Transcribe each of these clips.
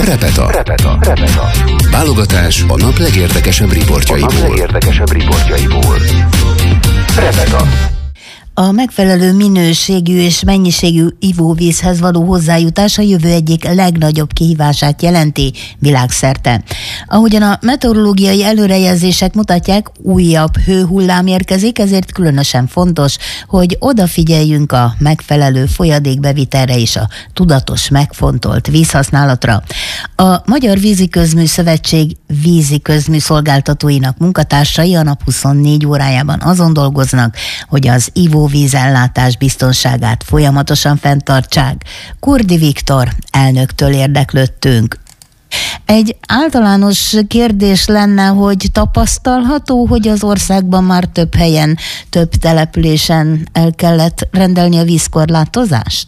Repeta. Válogatás a nap legérdekesebb riportjaiból. Repeta. A megfelelő minőségű és mennyiségű ivóvízhez való hozzájutás a jövő egyik legnagyobb kihívását jelenti világszerte. Ahogyan a meteorológiai előrejelzések mutatják, újabb hőhullám érkezik, ezért különösen fontos, hogy odafigyeljünk a megfelelő folyadékbevitelre és a tudatos, megfontolt vízhasználatra. A Magyar Víziközmű Szövetség víziközműszolgáltatóinak munkatársai a nap 24 órájában azon dolgoznak, hogy az ivóvízellátás biztonságát folyamatosan fenntartsák. Kurdi Viktor elnöktől érdeklődtünk. Egy általános kérdés lenne, hogy tapasztalható, hogy az országban már több helyen, több településen el kellett rendelni a vízkorlátozást?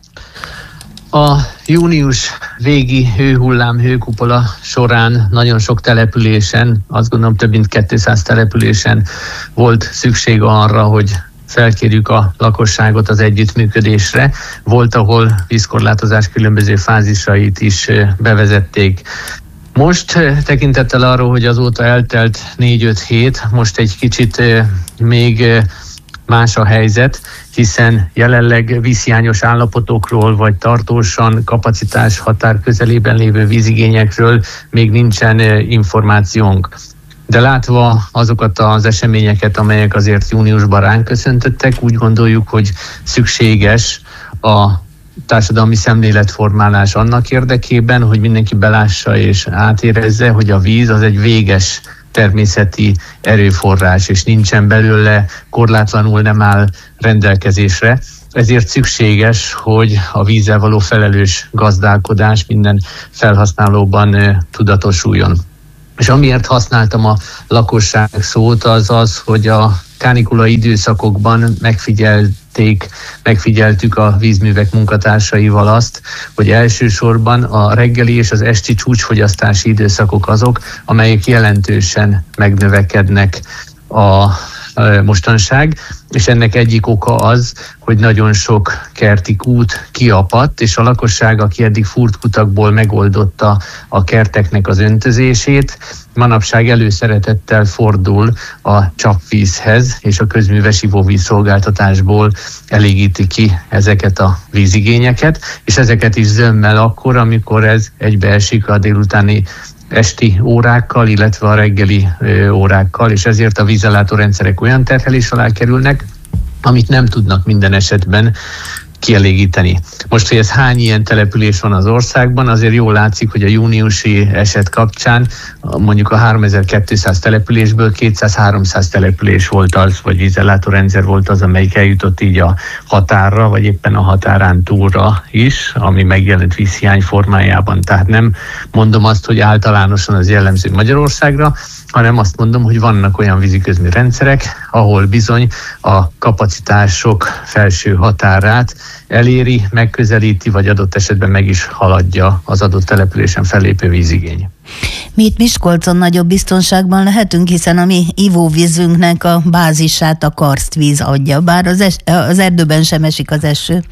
A június végi hőkupola során nagyon sok településen, azt gondolom több mint 200 településen volt szükség arra, hogy felkérjük a lakosságot az együttműködésre. Volt, ahol vízkorlátozás különböző fázisait is bevezették. Most tekintettel arra, hogy azóta eltelt 4-5 hét, most egy kicsit még más a helyzet, hiszen jelenleg vízhiányos állapotokról vagy tartósan kapacitás határ közelében lévő vízigényekről még nincsen információnk. De látva azokat az eseményeket, amelyek azért júniusban ránk köszöntöttek, úgy gondoljuk, hogy szükséges a társadalmi szemléletformálás annak érdekében, hogy mindenki belássa és átérezze, hogy a víz az egy véges természeti erőforrás, és nincsen belőle, korlátlanul nem áll rendelkezésre. Ezért szükséges, hogy a vízzel való felelős gazdálkodás minden felhasználóban tudatosuljon. És amiért használtam a lakosság szót, az az, hogy a kánikula időszakokban megfigyeltük a vízművek munkatársaival azt, hogy elsősorban a reggeli és az esti csúcsfogyasztási időszakok azok, amelyek jelentősen megnövekednek a mostanság, és ennek egyik oka az, hogy nagyon sok kerti kút kiapadt, és a lakosság, aki eddig fúrt kutakból megoldotta a kerteknek az öntözését, manapság előszeretettel fordul a csapvízhez, és a közműves ivóvízszolgáltatásból elégíti ki ezeket a vízigényeket, és ezeket is zömmel akkor, amikor ez egybeesik a délutáni esti órákkal, illetve a reggeli órákkal, és ezért a vízellátórendszerek olyan terhelés alá kerülnek, amit nem tudnak minden esetben kielégíteni. Most, hogy ez hány ilyen település van az országban, azért jól látszik, hogy a júniusi eset kapcsán mondjuk a 3200 településből 200-300 település volt az, vagy vízellátórendszer volt az, amelyik eljutott így a határra, vagy éppen a határán túlra is, ami megjelent vízhiány formájában. Tehát nem mondom azt, hogy általánosan az jellemző Magyarországra, hanem azt mondom, hogy vannak olyan víziközmű rendszerek, ahol bizony a kapacitások felső határát eléri, megközelíti, vagy adott esetben meg is haladja az adott településen fellépő vízigény. Mi itt Miskolcon nagyobb biztonságban lehetünk, hiszen a mi ivóvízünknek a bázisát a karstvíz adja, bár az erdőben sem esik az eső.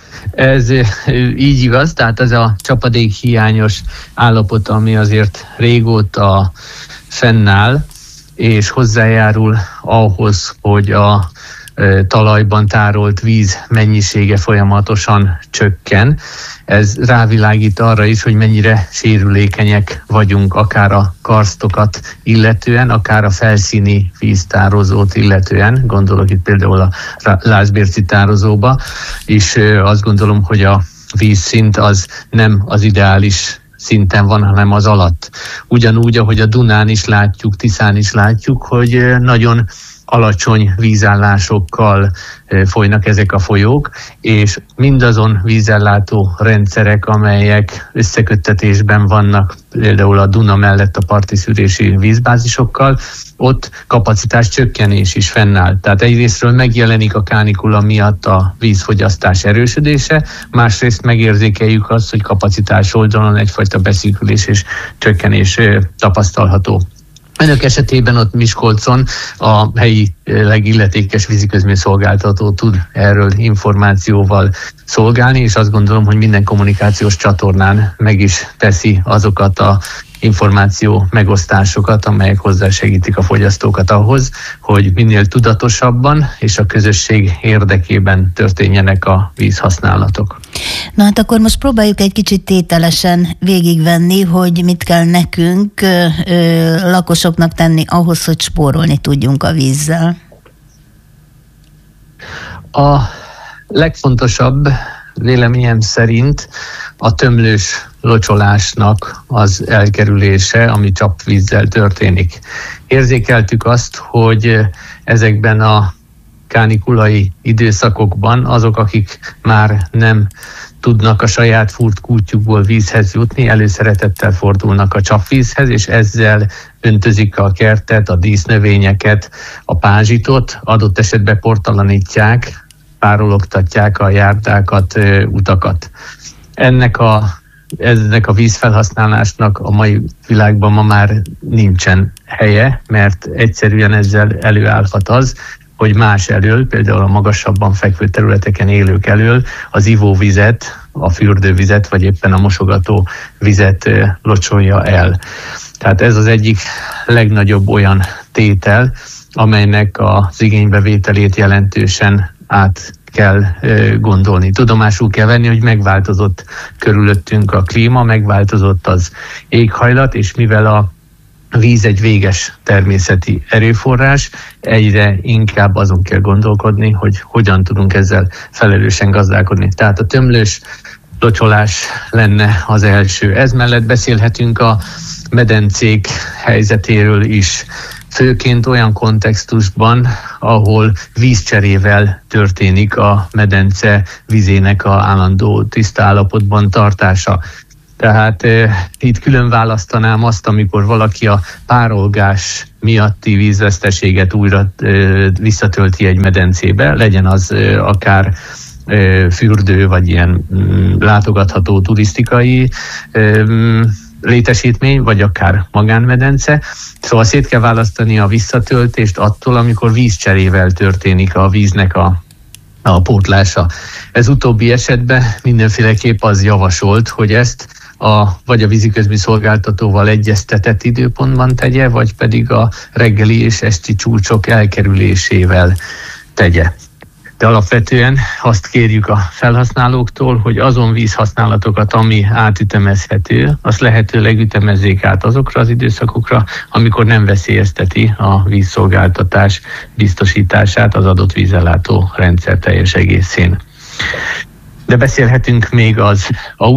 Ez így igaz, tehát ez a csapadékhiányos állapot, ami azért régóta fennáll, és hozzájárul ahhoz, hogy a talajban tárolt víz mennyisége folyamatosan csökken. Ez rávilágít arra is, hogy mennyire sérülékenyek vagyunk, akár a karsztokat illetően, akár a felszíni víztározót illetően. Gondolok itt például a Lászbérci tározóba, és azt gondolom, hogy a vízszint az nem az ideális szinten van, hanem az alatt. Ugyanúgy, ahogy a Dunán is látjuk, Tiszán is látjuk, hogy nagyon alacsony vízállásokkal folynak ezek a folyók, és mindazon vízellátó rendszerek, amelyek összeköttetésben vannak, például a Duna mellett a parti szűrési vízbázisokkal, ott kapacitás csökkenés is fennáll. Tehát egyrésztről megjelenik a kánikula miatt a vízfogyasztás erősödése, másrészt megérzékeljük azt, hogy kapacitás oldalon egyfajta beszűkülés és csökkenés tapasztalható. Önök esetében ott Miskolcon a helyi legilletékes víziközműszolgáltató tud erről információval szolgálni, és azt gondolom, hogy minden kommunikációs csatornán meg is teszi azokat a információ megosztásokat, amelyek hozzásegítik a fogyasztókat ahhoz, hogy minél tudatosabban és a közösség érdekében történjenek a vízhasználatok. Na hát akkor most próbáljuk egy kicsit tételesen végigvenni, hogy mit kell nekünk lakosoknak tenni ahhoz, hogy spórolni tudjunk a vízzel. A legfontosabb véleményem szerint a tömlős locsolásnak az elkerülése, ami csapvízzel történik. Érzékeltük azt, hogy ezekben a kánikulai időszakokban azok, akik már nem tudnak a saját fúrt kútjukból vízhez jutni, előszeretettel fordulnak a csapvízhez, és ezzel öntözik a kertet, a dísznövényeket, a pázsitot, adott esetben portalanítják, párologtatják a járdákat, utakat. Ennek a vízfelhasználásnak a mai világban ma már nincsen helye, mert egyszerűen ezzel előállhat az, hogy más elől, például a magasabban fekvő területeken élők elől az ivóvizet, a fürdővizet, vagy éppen a mosogató vizet locsolja el. Tehát ez az egyik legnagyobb olyan tétel, amelynek az igénybevételét jelentősen át kell gondolni. Tudomásul kell venni, hogy megváltozott körülöttünk a klíma, megváltozott az éghajlat, és mivel a víz egy véges természeti erőforrás, egyre inkább azon kell gondolkodni, hogy hogyan tudunk ezzel felelősen gazdálkodni. Tehát a tömlős locsolás lenne az első. Ez mellett beszélhetünk a medencék helyzetéről is. Főként olyan kontextusban, ahol vízcserével történik a medence vízének a állandó tiszta állapotban tartása. Tehát itt külön választanám azt, amikor valaki a párolgás miatti vízveszteséget újra visszatölti egy medencébe, legyen az akár fürdő, vagy ilyen látogatható turisztikai létesítmény, vagy akár magánmedence. Szóval szét kell választani a visszatöltést attól, amikor vízcserével történik a víznek a pótlása. Ez utóbbi esetben mindenféleképp az javasolt, hogy ezt vagy a víziközműszolgáltatóval egyeztetett időpontban tegye, vagy pedig a reggeli és esti csúcsok elkerülésével tegye. De alapvetően azt kérjük a felhasználóktól, hogy azon vízhasználatokat, ami átütemezhető, azt lehetőleg ütemezzék át azokra az időszakokra, amikor nem veszélyezteti a vízszolgáltatás biztosítását az adott vízellátó rendszer teljes egészén. De beszélhetünk még az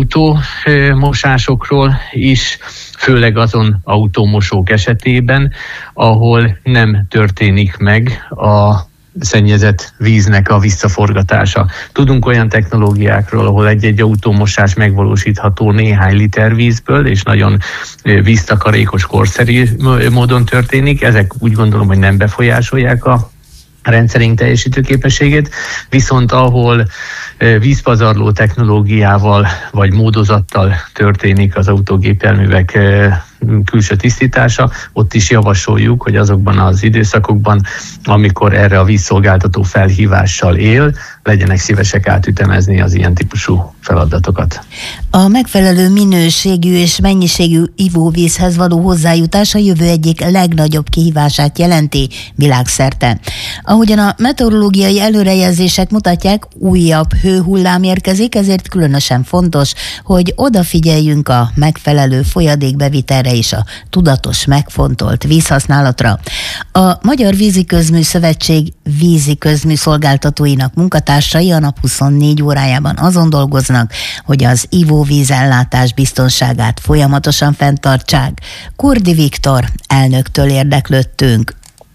autómosásokról is, főleg azon autómosók esetében, ahol nem történik meg a szennyezett víznek a visszaforgatása. Tudunk olyan technológiákról, ahol egy-egy autómosás megvalósítható néhány liter vízből, és nagyon víztakarékos, korszerű módon történik. Ezek úgy gondolom, hogy nem befolyásolják a rendszerünk teljesítőképességét, viszont ahol vízpazarló technológiával vagy módozattal történik az autógépjárművek külső tisztítása, ott is javasoljuk, hogy azokban az időszakokban, amikor erre a vízszolgáltató felhívással él, legyenek szívesek átütemezni az ilyen típusú feladatokat. A megfelelő minőségű és mennyiségű ivóvízhez való hozzájutás a jövő egyik legnagyobb kihívását jelenti világszerte. Ahogyan a meteorológiai előrejelzések mutatják, újabb hőhullám érkezik, ezért különösen fontos, hogy odafigyeljünk a megfelelő folyadékbevitelre és a tudatos, megfontolt vízhasználatra. A Magyar Víziközmű Szövetség víziközmű szolgáltatóinak munkatársai a nap 24 órájában azon dolgoznak, hogy az ivóvízellátás biztonságát folyamatosan fenntartsák. Kurdi Viktor elnöktől érdeklődtünk.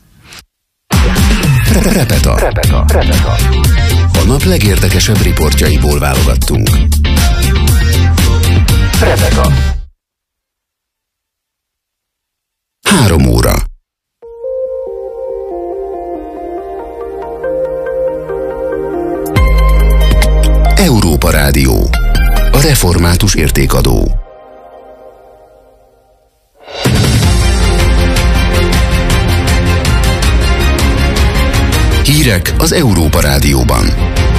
Repeta. A nap legérdekesebb riportjaiból válogattunk. Repeta. 3 óra. Európa Rádió. A református értékadó. Hírek az Európa Rádióban.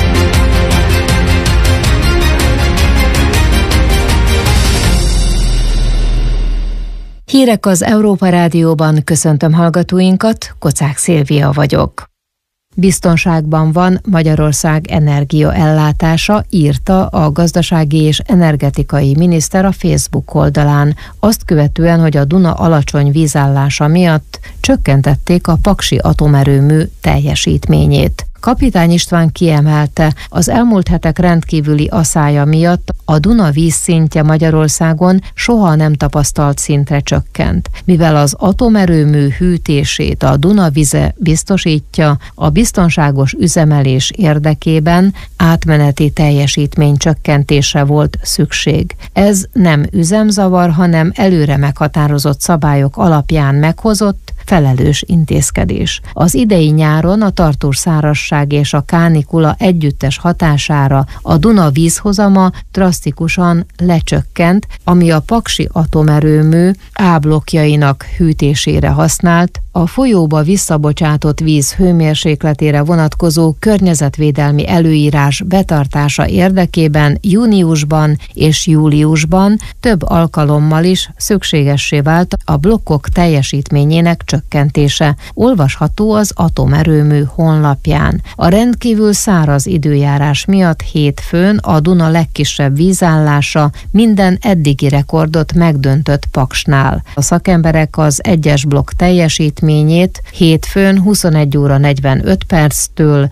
Hírek az Európa Rádióban, köszöntöm hallgatóinkat, Kocák Szilvia vagyok. Biztonságban van Magyarország energiaellátása, írta a gazdasági és energetikai miniszter a Facebook oldalán, azt követően, hogy a Duna alacsony vízállása miatt csökkentették a paksi atomerőmű teljesítményét. Kapitány István kiemelte, az elmúlt hetek rendkívüli aszája miatt a Duna vízszintje Magyarországon soha nem tapasztalt szintre csökkent. Mivel az atomerőmű hűtését a Duna vize biztosítja, a biztonságos üzemelés érdekében átmeneti teljesítmény csökkentésre volt szükség. Ez nem üzemzavar, hanem előre meghatározott szabályok alapján meghozott, felelős intézkedés. Az idei nyáron a tartós szárazság és a kánikula együttes hatására a Duna vízhozama drasztikusan lecsökkent, ami a paksi atomerőmű A-blokkjainak hűtésére használt, a folyóba visszabocsátott víz hőmérsékletére vonatkozó környezetvédelmi előírás betartása érdekében júniusban és júliusban több alkalommal is szükségessé vált a blokkok teljesítményének csökkentése. Olvasható az atomerőmű honlapján. A rendkívül száraz időjárás miatt hétfőn a Duna legkisebb vízállása minden eddigi rekordot megdöntött Paksnál. A szakemberek az egyes blokk teljesítményét hétfőn 21 óra 45 perctől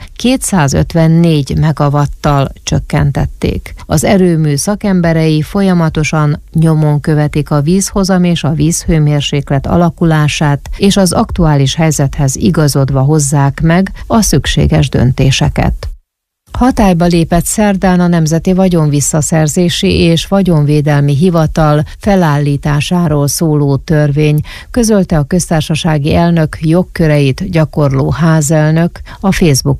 254 megawattal csökkentették. Az erőmű szakemberei folyamatosan nyomon követik a vízhozam és a vízhőmérséklet alakulását, és az aktuális helyzethez igazodva hozzák meg a szükséges döntéseket. Hatályba lépett szerdán a Nemzeti Vagyonvisszaszerzési és Vagyonvédelmi Hivatal felállításáról szóló törvény, közölte a köztársasági elnök jogköreit gyakorló házelnök a Facebook